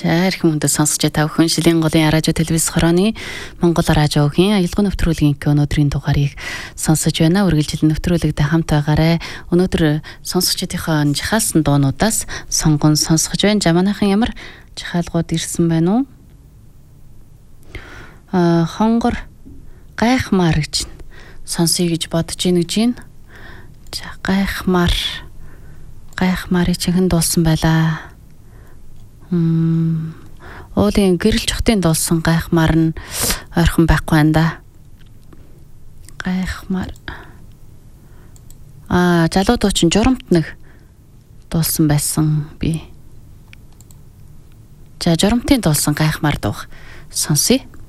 За эрхэм хүндэт сонсогч та бүхэн Шилийн голын радио телевиз хорооны Монгол радиогийн аялал нэвтрүүлгийн өнөөдрийн дугаарыг сонсож байна. Үргэлжлэн нэвтрүүлэгтэй хамт байгаарай. Өнөөдөр сонсогчдийнхоо жихаалсан дуунуудаас сонгон сонсгож байна. Жамаанахан ямар жихаалгууд ирсэн байна уу? Хонгор гайхмаар гэж сонсъё гэж бодож ийн гэж байна. За гайхмаарыг чихэн дуулсан байлаа. Уулын гэрэл чухтын дуулсан гайхмаар нь ойрхон байхгүй байна да. Гайхмаар. Залуудууд чинь журамт нэг дуулсан байсан би. За журамтын дуулсан гайхмаар дуух сонсъё.